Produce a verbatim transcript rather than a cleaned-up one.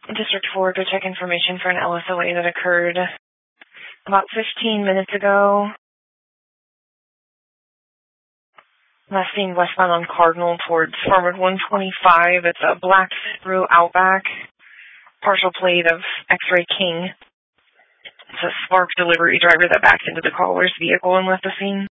District four, go check information for an L S O A that occurred about fifteen minutes ago. Last seen westbound on Cardinal towards Forward one twenty-five. It's a black Subaru Outback, partial plate of X-Ray King. It's a Spark delivery driver that backed into the caller's vehicle and left the scene.